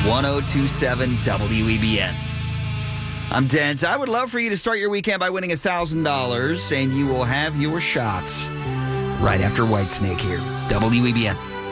1027 WEBN. I'm Dent. I would love for you to start your weekend by winning $1,000, and you will have your shots right after Whitesnake here. WEBN.